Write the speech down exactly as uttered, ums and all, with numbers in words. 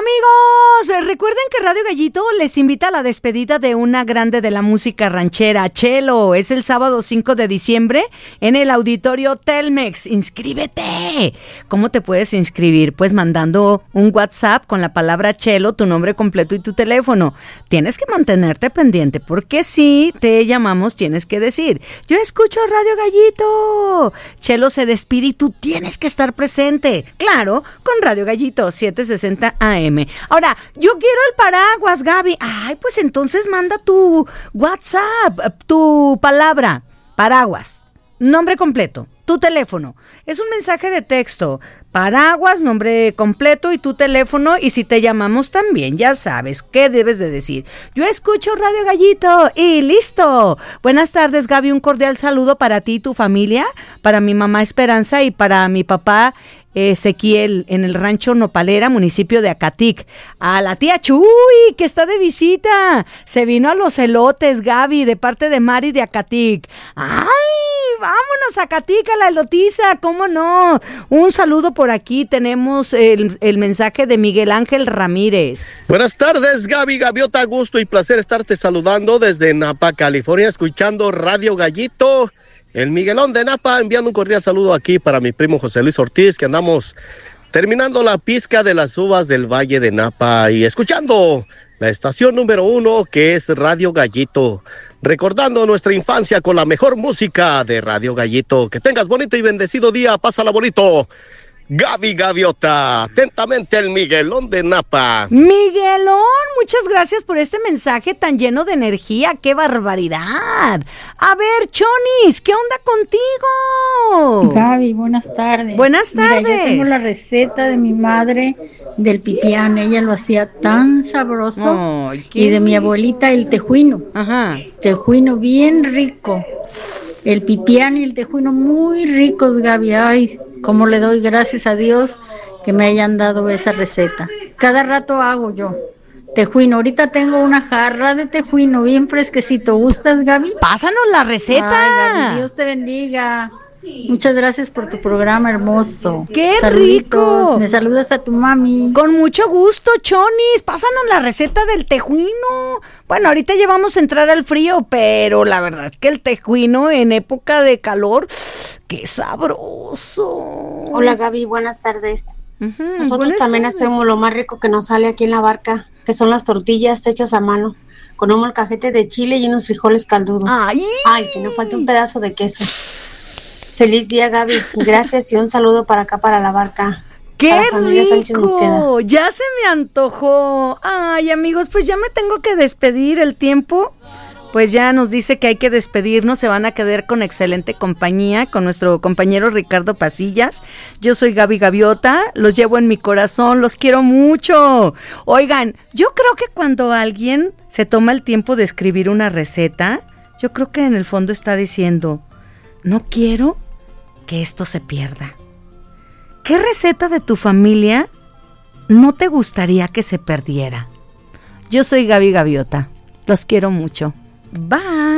Amigos, recuerden que Radio Gallito les invita a la despedida de una grande de la música ranchera, Chelo. Es el sábado cinco de diciembre en el auditorio Telmex. ¡Inscríbete! ¿Cómo te puedes inscribir? Pues mandando un WhatsApp con la palabra Chelo, tu nombre completo y tu teléfono. Tienes que mantenerte pendiente porque si te llamamos tienes que decir, yo escucho Radio Gallito. Chelo se despide y tú tienes que estar presente. Claro, con Radio Gallito setecientos sesenta A M. Ahora, yo quiero el paraguas, Gaby. Ay, pues entonces manda tu WhatsApp, tu palabra, paraguas, nombre completo, tu teléfono. Es un mensaje de texto, paraguas, nombre completo y tu teléfono. Y si te llamamos también, ya sabes qué debes de decir. Yo escucho Radio Gallito y listo. Buenas tardes, Gaby. Un cordial saludo para ti y tu familia, para mi mamá Esperanza y para mi papá Ezequiel en el rancho Nopalera, municipio de Acatic. A la tía Chuy, que está de visita. Se vino a los elotes, Gaby, de parte de Mari de Acatic. ¡Ay! Vámonos a Acatic, a la elotiza, ¿cómo no? Un saludo por aquí. Tenemos el, el mensaje de Miguel Ángel Ramírez. Buenas tardes, Gaby Gaviota. Gusto y placer estarte saludando desde Napa, California, escuchando Radio Gallito. El Miguelón de Napa, enviando un cordial saludo aquí para mi primo José Luis Ortiz, que andamos terminando la pizca de las uvas del Valle de Napa y escuchando la estación número uno, que es Radio Gallito, recordando nuestra infancia con la mejor música de Radio Gallito. Que tengas bonito y bendecido día, pásala bonito. Gaby Gaviota, atentamente el Miguelón de Napa. Miguelón, muchas gracias por este mensaje tan lleno de energía, ¡qué barbaridad! A ver, Chonis, ¿qué onda contigo? Gaby, buenas tardes. Buenas tardes. Mira, yo tengo la receta de mi madre del pipián, ella lo hacía tan sabroso. Oh, y de mi abuelita el tejuino. Ajá. Tejuino bien rico. El pipián y el tejuino muy ricos, Gaby. Ay, cómo le doy gracias a Dios que me hayan dado esa receta. Cada rato hago yo tejuino. Ahorita tengo una jarra de tejuino bien fresquecito. ¿Gustas, Gaby? Pásanos la receta. Ay, Gaby, Dios te bendiga. Muchas gracias por tu programa hermoso. ¡Qué Saluditos. rico! Me saludas a tu mami. Con mucho gusto, Chonis. Pásanos la receta del tejuino. Bueno, ahorita ya vamos a entrar al frío, pero la verdad es que el tejuino en época de calor, ¡qué sabroso! Hola, Gaby, buenas tardes. Uh-huh, Nosotros buenas también tardes. hacemos lo más rico que nos sale aquí en la barca, que son las tortillas hechas a mano, con un molcajete de chile y unos frijoles caldudos. ¡Ay! ¡Ay, que no falta un pedazo de queso! Feliz día, Gaby. Gracias y un saludo para acá, para la barca. ¡Qué rico! Ya se me antojó. Ay, amigos, pues ya me tengo que despedir. El tiempo, pues ya nos dice que hay que despedirnos. Se van a quedar con excelente compañía, con nuestro compañero Ricardo Pasillas. Yo soy Gaby Gaviota, los llevo en mi corazón, los quiero mucho. Oigan, yo creo que cuando alguien se toma el tiempo de escribir una receta, yo creo que en el fondo está diciendo, no quiero que esto se pierda. ¿Qué receta de tu familia no te gustaría que se perdiera? Yo soy Gaby Gaviota. Los quiero mucho. Bye.